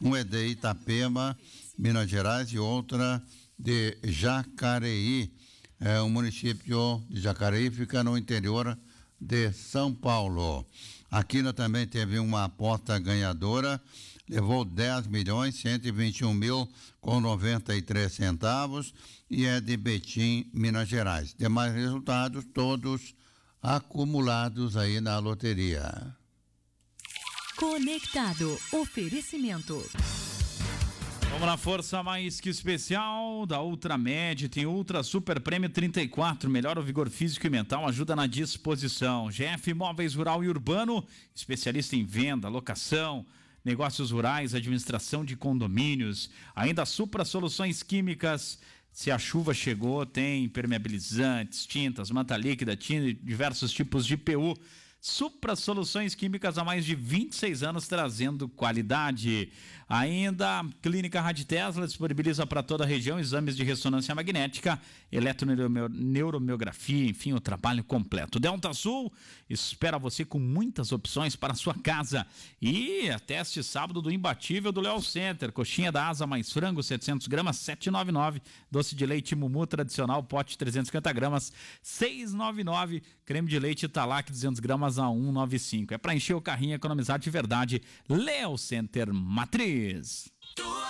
Um é de Itapema, Minas Gerais, e outra de Jacareí. O município de Jacareí fica no interior de São Paulo. A Quina também teve uma aposta ganhadora, levou 10.121.000 com 93 centavos e é de Betim, Minas Gerais. Demais resultados todos acumulados aí na loteria. Conectado. Oferecimento. Vamos na força mais que especial da Ultramed. Tem Ultra Super Prêmio 34. Melhora o vigor físico e mental, ajuda na disposição. GF Móveis Rural e Urbano, especialista em venda, locação, negócios rurais, administração de condomínios. Ainda Supra Soluções Químicas. Se a chuva chegou, tem impermeabilizantes, tintas, manta líquida, diversos tipos de PU. Supra Soluções Químicas há mais de 26 anos trazendo qualidade. Ainda, Clínica Rádio Tesla disponibiliza para toda a região exames de ressonância magnética, eletroneuromiografia, enfim, o trabalho completo. Delta Sul espera você com muitas opções para a sua casa. E até este sábado do imbatível do Léo Center. Coxinha da asa mais frango, 700 gramas, 7,99. Doce de leite Mumu tradicional, pote 350 gramas, 6,99. Creme de leite Italac, 200 gramas a 1,95. É para encher o carrinho e economizar de verdade. Léo Center Matriz.